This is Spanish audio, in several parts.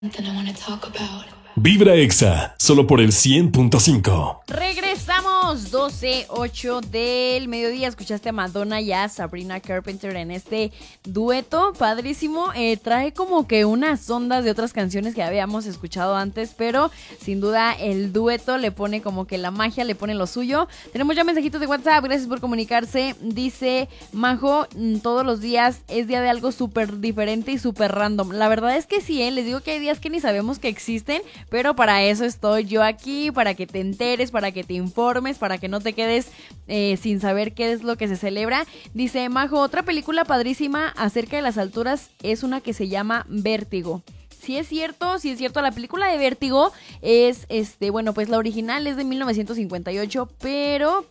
Vibra Exa, solo por el 100.5. Regresamos 12:08 del mediodía. Escuchaste a Madonna y a Sabrina Carpenter en este dueto padrísimo. Trae como que unas ondas de otras canciones que habíamos escuchado antes, pero sin duda el dueto le pone como que la magia, le pone lo suyo. Tenemos ya mensajitos de WhatsApp, gracias por comunicarse. Dice Majo, todos los días es día de algo súper diferente y súper random. La verdad es que sí, les digo que hay días que ni sabemos que existen, pero para eso estoy yo aquí, para que te enteres, para que te informes, para que no te quedes sin saber qué es lo que se celebra. Dice Majo, otra película padrísima acerca de las alturas es una que se llama Vértigo. Sí es cierto, la película de Vértigo es, bueno, pues la original es de 1958, pero,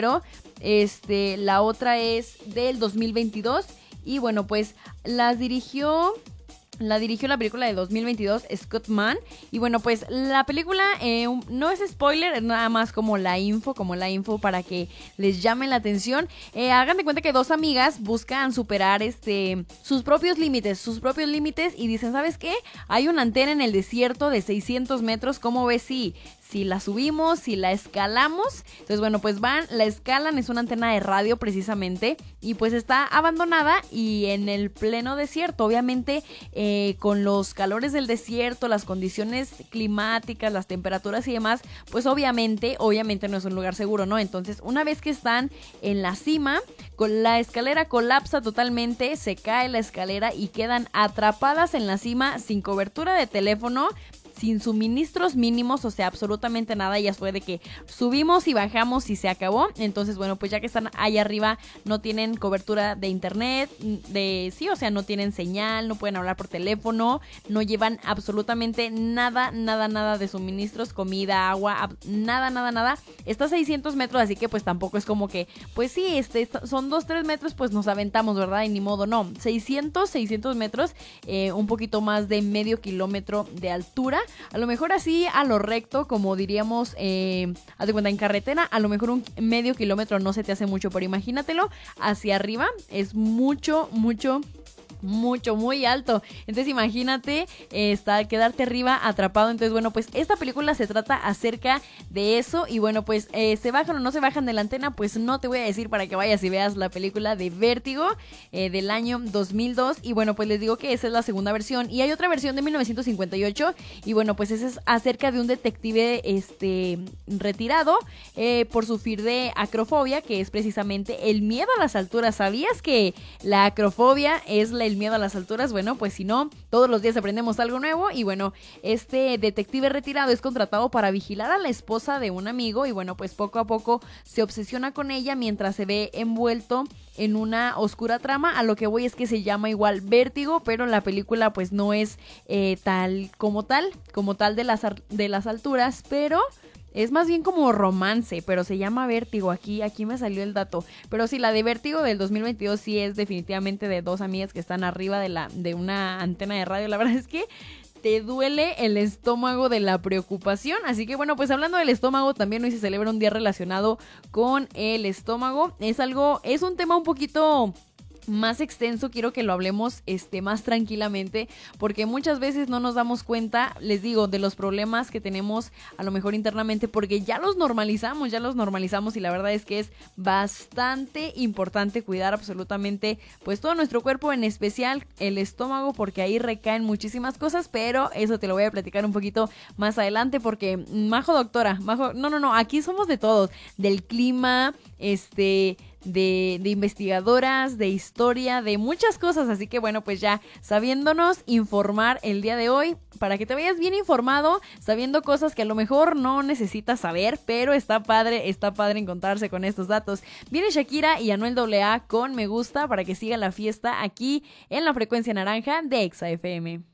la otra es del 2022 y bueno, pues la dirigió la película de 2022 Scott Mann. Y bueno, pues la película no es spoiler, es nada más como la info para que les llame la atención. Hagan de cuenta que dos amigas buscan superar sus propios límites y dicen, ¿sabes qué? Hay una antena en el desierto de 600 metros, ¿cómo ves si la subimos, si la escalamos? Entonces, bueno, pues la escalan, es una antena de radio precisamente, y pues está abandonada y en el pleno desierto, obviamente con los calores del desierto, las condiciones climáticas, las temperaturas y demás, pues obviamente no es un lugar seguro, ¿no? Entonces, una vez que están en la cima, la escalera colapsa totalmente, se cae la escalera y quedan atrapadas en la cima sin cobertura de teléfono, sin suministros mínimos, o sea, absolutamente nada. Ya fue de que subimos y bajamos y se acabó. Entonces, bueno, pues ya que están ahí arriba, no tienen cobertura de internet, o sea, no tienen señal, no pueden hablar por teléfono, no llevan absolutamente nada de suministros, comida, agua, nada. Está a 600 metros, así que pues tampoco es como que, pues sí, son 2-3 metros, pues nos aventamos, ¿verdad? Y ni modo, no. 600 metros, un poquito más de medio kilómetro de altura. A lo mejor así a lo recto, como diríamos, haz de cuenta en carretera, a lo mejor un medio kilómetro no se te hace mucho, pero imagínatelo hacia arriba, es mucho, muy alto. Entonces imagínate quedarte arriba atrapado. Entonces, bueno, pues esta película se trata acerca de eso. Y bueno, pues se bajan o no se bajan de la antena, pues no te voy a decir para que vayas y veas la película de Vértigo del año 2002. Y bueno, pues les digo que esa es la segunda versión. Y hay otra versión de 1958. Y bueno, pues esa es acerca de un detective retirado por sufrir de acrofobia, que es precisamente el miedo a las alturas. ¿Sabías que la acrofobia es el miedo a las alturas? Bueno, pues si no, todos los días aprendemos algo nuevo. Y bueno, este detective retirado es contratado para vigilar a la esposa de un amigo, y bueno, pues poco a poco se obsesiona con ella mientras se ve envuelto en una oscura trama. A lo que voy es que se llama igual Vértigo, pero la película pues no es tal de las alturas, pero es más bien como romance, pero se llama Vértigo. Aquí me salió el dato. Pero sí, la de Vértigo del 2022 sí es definitivamente de dos amigas que están arriba de una antena de radio. La verdad es que te duele el estómago de la preocupación. Así que bueno, pues hablando del estómago, también hoy se celebra un día relacionado con el estómago. Es un tema un poquito más extenso, quiero que lo hablemos más tranquilamente, porque muchas veces no nos damos cuenta, les digo, de los problemas que tenemos a lo mejor internamente, porque ya los normalizamos y la verdad es que es bastante importante cuidar absolutamente pues todo nuestro cuerpo, en especial el estómago, porque ahí recaen muchísimas cosas, pero eso te lo voy a platicar un poquito más adelante, porque Majo, no, aquí somos de todos, del clima, de investigadoras, de historia, de muchas cosas. Así que bueno, pues ya sabiéndonos informar el día de hoy, para que te vayas bien informado, sabiendo cosas que a lo mejor no necesitas saber, pero está padre encontrarse con estos datos. Viene Shakira y Anuel AA con Me Gusta, para que siga la fiesta aquí en la frecuencia naranja de Exa FM.